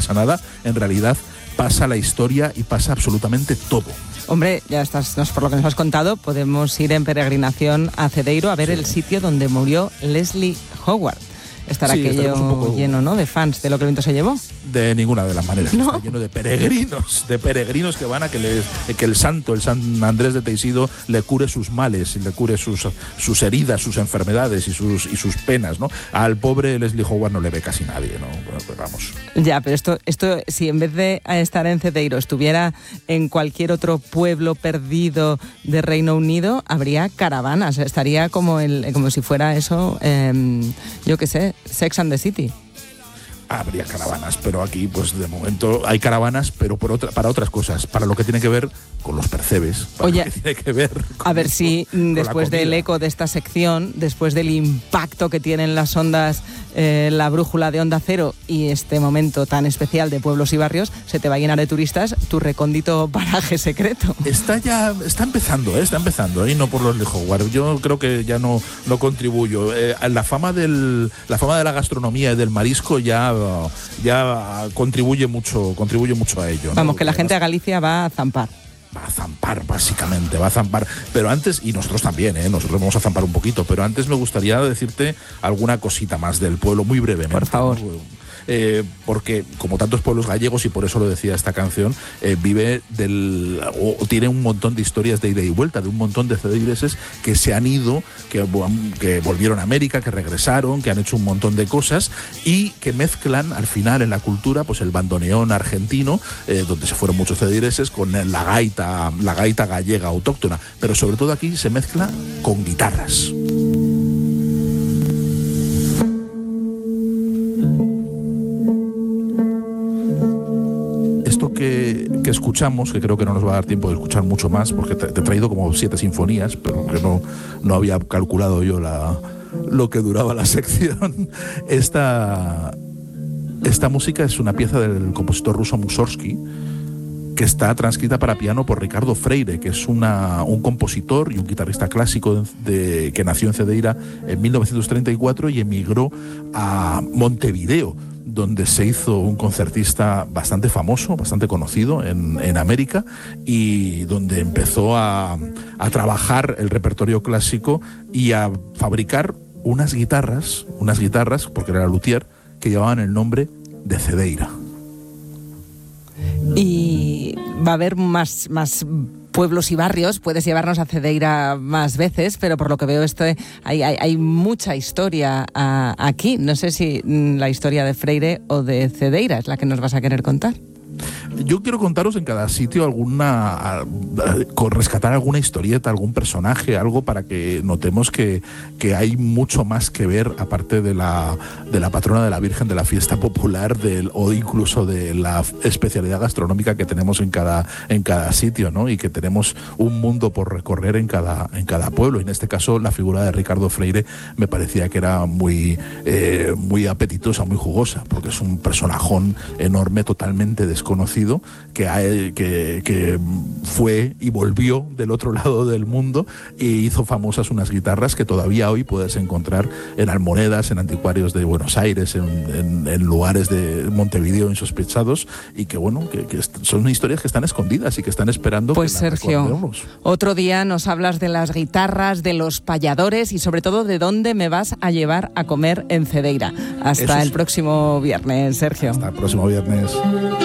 pasa nada, en realidad pasa la historia y pasa absolutamente todo. Hombre, ya estás, por lo que nos has contado, podemos ir en peregrinación a Cedeiro a ver el sitio donde murió Leslie Howard. Estará aquello lleno, ¿no?, de fans de Lo que el viento se llevó. De ninguna de las maneras. ¿No? Está lleno de peregrinos que van a que el San Andrés de Teixido le cure sus males y le cure sus heridas, sus enfermedades y sus penas, ¿no? Al pobre Leslie Howard no le ve casi nadie, ¿no? Bueno, pues vamos. Ya, pero esto si en vez de estar en Cedeiro estuviera en cualquier otro pueblo perdido de Reino Unido, habría caravanas. Estaría como si fuera eso, yo qué sé, Sex and the City. Habría caravanas, pero aquí, pues de momento hay caravanas, pero para otras cosas, para lo que tiene que ver con los percebes. Oye, lo que tiene que ver a ver si después del eco de esta sección, después del impacto que tienen las ondas, la brújula de Onda Cero y este momento tan especial de pueblos y barrios, se te va a llenar de turistas tu recóndito paraje secreto. Está empezando, y no por los Howard. Yo creo que ya no contribuyo. La fama de la gastronomía y del marisco ya contribuye mucho a ello, ¿no? Vamos, que la gente a Galicia va a zampar. Va a zampar, básicamente, pero antes, y nosotros también, nosotros vamos a zampar un poquito, pero antes me gustaría decirte alguna cosita más del pueblo, muy brevemente. Por favor. Porque como tantos pueblos gallegos, y por eso lo decía esta canción, tiene un montón de historias de ida y vuelta, de un montón de cedeireses que se han ido, que volvieron a América, que regresaron, que han hecho un montón de cosas y que mezclan al final en la cultura pues el bandoneón argentino, donde se fueron muchos cedeireses, con la gaita gallega autóctona, pero sobre todo aquí se mezcla con guitarras. Que escuchamos, que creo que no nos va a dar tiempo de escuchar mucho más, porque te he traído como 7 sinfonías, pero que no había calculado yo lo que duraba la sección. Esta música es una pieza del compositor ruso Mussorgsky, que está transcrita para piano por Ricardo Freire, que es un compositor y un guitarrista clásico que nació en Cedeira en 1934 y emigró a Montevideo, donde se hizo un concertista bastante famoso, bastante conocido en América, y donde empezó a trabajar el repertorio clásico y a fabricar unas guitarras, porque era luthier, que llevaban el nombre de Cedeira. Y va a haber más pueblos y barrios, puedes llevarnos a Cedeira más veces, pero por lo que veo hay mucha historia aquí. No sé si la historia de Freire o de Cedeira es la que nos vas a querer contar. Yo quiero contaros en cada sitio rescatar alguna historieta, algún personaje, algo para que notemos que hay mucho más que ver, aparte de la patrona de la Virgen, de la fiesta popular, o incluso de la especialidad gastronómica que tenemos en cada sitio, ¿no? Y que tenemos un mundo por recorrer en cada pueblo. Y en este caso la figura de Ricardo Freire me parecía que era muy apetitosa, muy jugosa, porque es un personajón enorme, totalmente desconocido, que fue y volvió del otro lado del mundo y hizo famosas unas guitarras que todavía hoy puedes encontrar en almonedas, en anticuarios de Buenos Aires, en lugares de Montevideo insospechados, y que son historias que están escondidas y que están esperando. Pues Sergio, otro día nos hablas de las guitarras, de los payadores y sobre todo de dónde me vas a llevar a comer en Cedeira. Hasta el próximo viernes, Sergio. Hasta el próximo viernes.